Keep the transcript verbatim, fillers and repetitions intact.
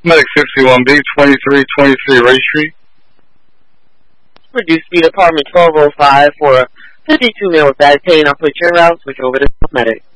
Medic sixty-one B, twenty-three twenty-three Ray Street. Reduce speed apartment twelve oh five for a fifty-two male with back pain. I'll put your route, switch over to Medic.